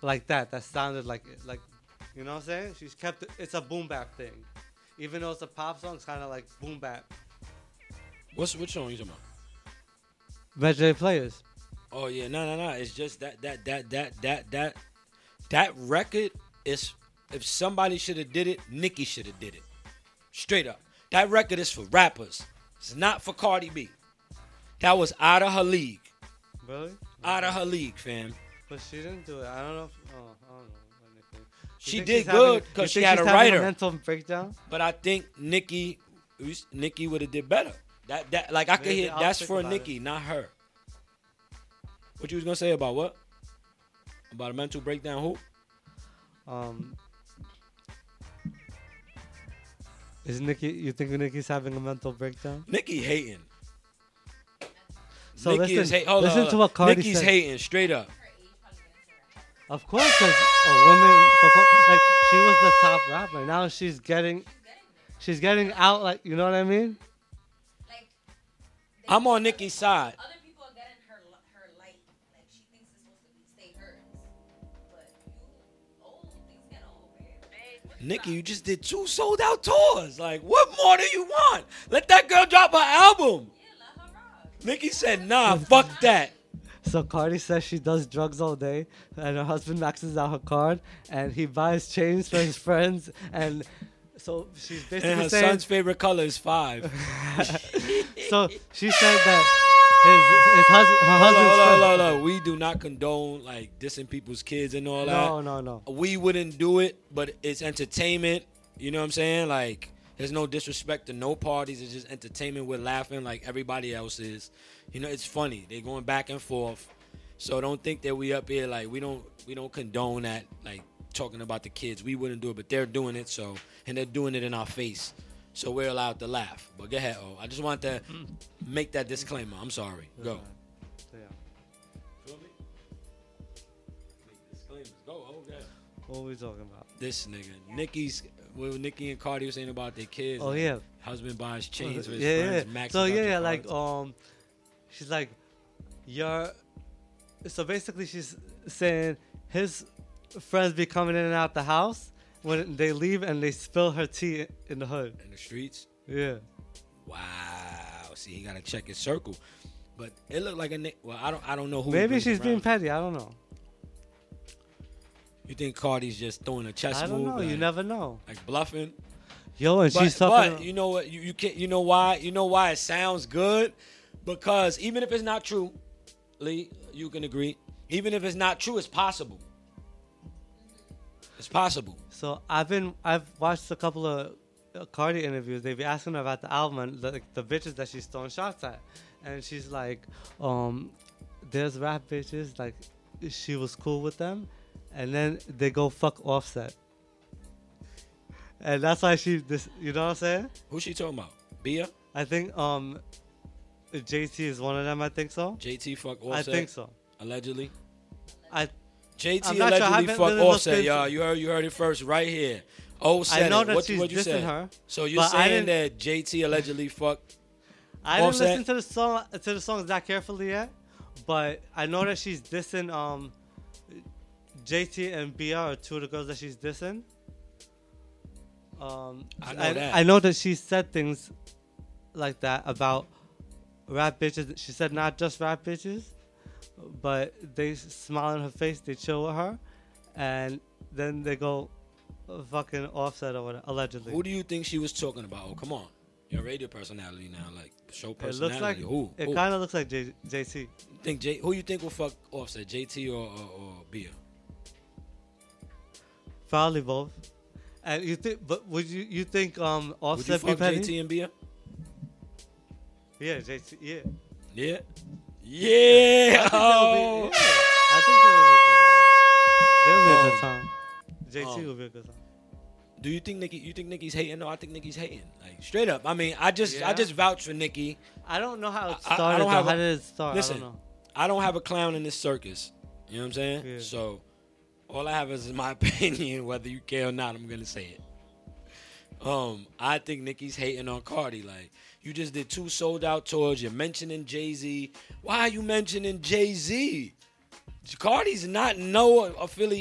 like that. That sounded like you know what I'm saying? She's kept it. It's a boom bap thing, even though it's a pop song. It's kind of like boom bap. Which song you talking about? Legendary Players. Oh yeah, no. It's just that record is. If somebody should have did it, Nicki should have did it. Straight up. That record is for rappers. It's not for Cardi B. That was out of her league. Really? Out of her league, fam. But she didn't do it. I don't know. I don't know anything. She did good because she had a writer. Mental breakdown. But I think Nicki would have did better. That like I could Maybe hear I'll that's think for about Nicki, not her. What you was gonna say about what? About a mental breakdown? Who? Is Nicki? You think Nicki's having a mental breakdown? Nicki hating. So Nicki is hating. Hold listen on. to what Cardi Nicki's said. hating straight up. Of course, because a woman, like she was the top rapper. Now she's getting out. Like you know what I mean? Like, I'm on Nicki's side. other people are getting her light. Like she thinks it's supposed to stay hers. But you old, things get old, babe. Nikki, you just did 2 sold out tours. Like, what more do you want? Let that girl drop her album. Yeah, let her rock. Nikki said, nah, fuck that. So Cardi says she does drugs all day, and her husband maxes out her card, and he buys chains for his friends, and so she's basically And her saying. son's favorite color is 5. So she said that his husband, her husband's friend. Hold on. We do not condone, like, dissing people's kids and all that. No. We wouldn't do it, but it's entertainment. You know what I'm saying? Like, there's no disrespect to no parties. It's just entertainment. We're laughing like everybody else is. You know, it's funny. They're going back and forth. So don't think that we up here like we don't condone that, like talking about the kids. We wouldn't do it, but they're doing it. So and they're doing it in our face. So we're allowed to laugh. But go ahead, I just want to make that disclaimer. I'm sorry. Go. Yeah. Feel me? Make disclaimers. Go. Okay. What are we talking about? This nigga, what Nicki and Cardi were saying about their kids. Oh like, yeah. Husband buys chains for his Yeah. friends. Max So out yeah, your like cards. she's like, So basically, she's saying his friends be coming in and out the house when they leave and they spill her tea in the hood. In the streets. Yeah. Wow. See, he gotta check his circle. But it looked like a Nick. Well, I don't know who. Maybe brings she's being around. petty. I don't know. You think Cardi's just throwing a chess I don't move? know. Like, You never know. like bluffing. Yo, and she's But talking. you know what? You can't. You know why? You know why it sounds good? Because even if it's not true, Lee, you can agree. Even if it's not true, it's possible. It's possible. So I've watched a couple of Cardi interviews. They be asking her about the album and the bitches that she's throwing shots at, and she's like, there's rap bitches like she was cool with them, and then they go fuck Offset, and that's why you know what I'm saying? Who's she talking about? Bia? I think JT is one of them. I think so. JT fuck I Offset? think so. Allegedly? I JT I'm not sure. I allegedly haven't fuck really looked Offset, into- y'all. You heard it first right here. Oh, I know that what, she's what you dissing said? her. So you're but I saying didn't- that JT allegedly fucked I didn't Offset? listen to the songs that carefully yet, but I know that she's dissing JT and BR are two of the girls that she's dissing. I know that she said things like that about rap bitches. She said not just rap bitches, but they smile in her face, they chill with her, and then they go fucking Offset or whatever, allegedly. Who do you think she was talking about? Oh, come on. You're a radio personality now, like show It personality. looks like Who? it Who? kind of looks like JT. Who you think will fuck Offset? JT or Bia? Probably both. And you think, but would you think Would you Offset be fuck petty? JT and Bia? Yeah, JT. Yeah. Yeah. Yeah. Oh. I think they'll be a good time. JT will be a good time. Do you think Nicki? You think Nicki's hating? No, I think Nicki's hating. Like straight up. I mean, I just vouch for Nicki. I don't know how it I started. don't though. have How a- did it start? Listen, I don't know. I don't have a clown in this circus. You know what I'm saying? Yeah. So all I have is my opinion, whether you care or not. I'm gonna say it. I think Nicki's hating on Cardi. Like, you just did 2 sold out tours. You're mentioning Jay-Z. Why are you mentioning Jay-Z? Cardi's not no affiliate.